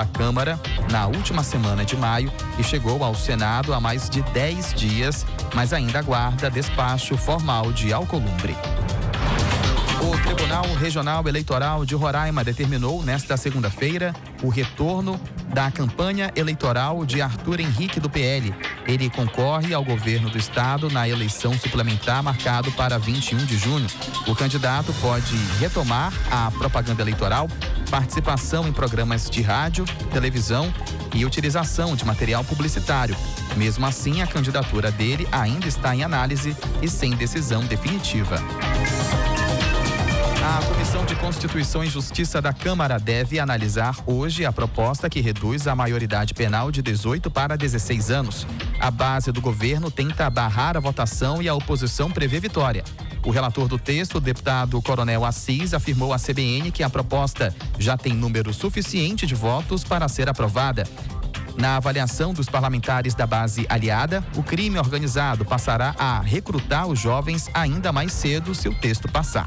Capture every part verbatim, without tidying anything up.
pela Câmara na última semana de maio e chegou ao Senado há mais de dez dias, mas ainda aguarda despacho formal de Alcolumbre. O Tribunal Regional Eleitoral de Roraima determinou nesta segunda-feira o retorno da campanha eleitoral de Arthur Henrique do P L. Ele concorre ao governo do estado na eleição suplementar marcado para vinte e um de junho. O candidato pode retomar a propaganda eleitoral, participação em programas de rádio, televisão e utilização de material publicitário. Mesmo assim, a candidatura dele ainda está em análise e sem decisão definitiva. A Comissão de Constituição e Justiça da Câmara deve analisar hoje a proposta que reduz a maioridade penal de dezoito para dezesseis anos. A base do governo tenta barrar a votação e a oposição prevê vitória. O relator do texto, o deputado Coronel Assis, afirmou à C B N que a proposta já tem número suficiente de votos para ser aprovada. Na avaliação dos parlamentares da base aliada, o crime organizado passará a recrutar os jovens ainda mais cedo se o texto passar.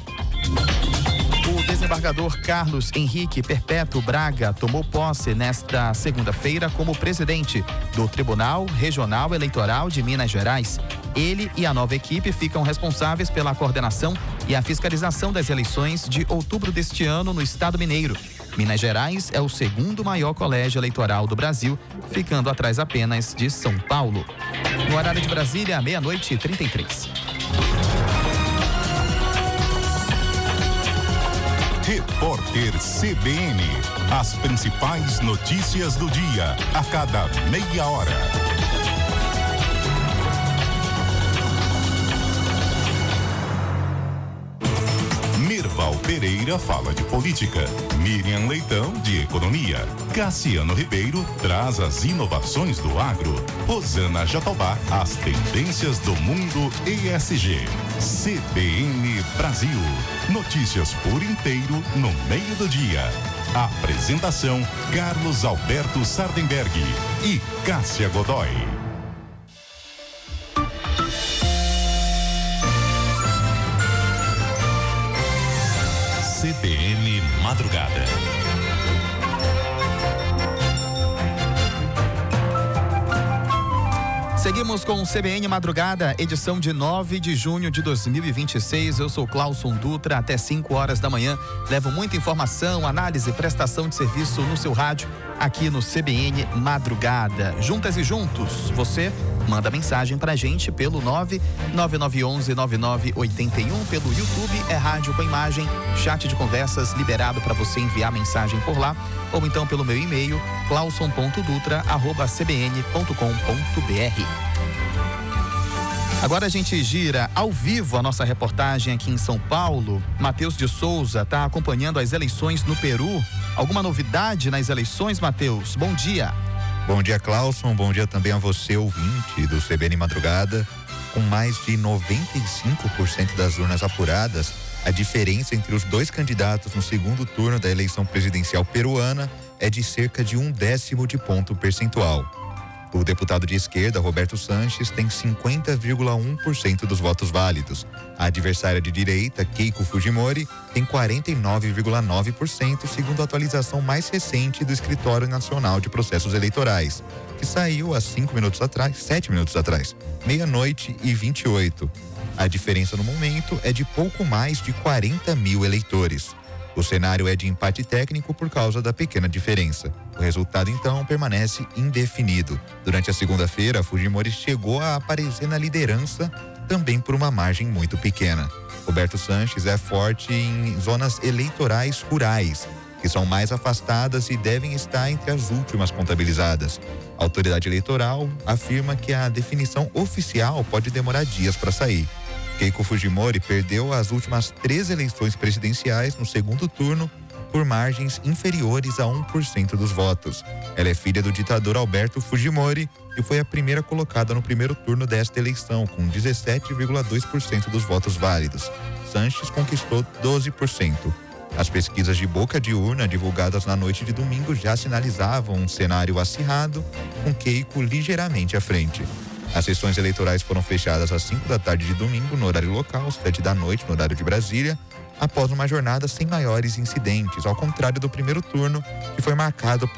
O desembargador Carlos Henrique Perpétuo Braga tomou posse nesta segunda-feira como presidente do Tribunal Regional Eleitoral de Minas Gerais. Ele e a nova equipe ficam responsáveis pela coordenação e a fiscalização das eleições de outubro deste ano no estado mineiro. Minas Gerais é o segundo maior colégio eleitoral do Brasil, ficando atrás apenas de São Paulo. No horário de Brasília, meia-noite e trinta e três. Repórter C B N. As principais notícias do dia, a cada meia hora. Mirval Pereira fala de política. Miriam Leitão, de economia. Cassiano Ribeiro traz as inovações do agro. Rosana Jatobá, as tendências do mundo E S G. C B N Brasil. Notícias por inteiro no meio do dia. Apresentação: Carlos Alberto Sardenberg e Cássia Godoy. C B N Madrugada. Seguimos com o C B N Madrugada, edição de nove de junho de dois mil e vinte e seis. Eu sou Clauson Dutra, até cinco horas da manhã. Levo muita informação, análise e prestação de serviço no seu rádio, aqui no C B N Madrugada. Juntas e juntos, você manda mensagem pra gente pelo nove nove nove um um nove nove oito um, pelo YouTube é Rádio com Imagem, chat de conversas liberado para você enviar mensagem por lá, ou então pelo meu e-mail, clauson ponto dutra arroba c b n ponto com ponto b r. Agora a gente gira ao vivo a nossa reportagem aqui em São Paulo. Matheus de Souza está acompanhando as eleições no Peru. Alguma novidade nas eleições, Matheus? Bom dia. Bom dia, Clauson. Bom dia também a você, ouvinte do C B N Madrugada. Com mais de noventa e cinco por cento das urnas apuradas, a diferença entre os dois candidatos no segundo turno da eleição presidencial peruana é de cerca de um décimo de ponto percentual. O deputado de esquerda, Roberto Sanches, tem cinquenta vírgula um por cento dos votos válidos. A adversária de direita, Keiko Fujimori, tem quarenta e nove vírgula nove por cento, segundo a atualização mais recente do Escritório Nacional de Processos Eleitorais, que saiu há cinco minutos atrás, sete minutos atrás, meia-noite e vinte e oito. A diferença no momento é de pouco mais de quarenta mil eleitores. O cenário é de empate técnico por causa da pequena diferença. O resultado, então, permanece indefinido. Durante a segunda-feira, Fujimori chegou a aparecer na liderança, também por uma margem muito pequena. Roberto Sanches é forte em zonas eleitorais rurais, que são mais afastadas e devem estar entre as últimas contabilizadas. A autoridade eleitoral afirma que a definição oficial pode demorar dias para sair. Keiko Fujimori perdeu as últimas três eleições presidenciais no segundo turno por margens inferiores a um por cento dos votos. Ela é filha do ditador Alberto Fujimori e foi a primeira colocada no primeiro turno desta eleição, com dezessete vírgula dois por cento dos votos válidos. Sanches conquistou doze por cento. As pesquisas de boca de urna divulgadas na noite de domingo já sinalizavam um cenário acirrado, com Keiko ligeiramente à frente. As sessões eleitorais foram fechadas às cinco da tarde de domingo, no horário local, sete da noite, no horário de Brasília, após uma jornada sem maiores incidentes, ao contrário do primeiro turno, que foi marcado por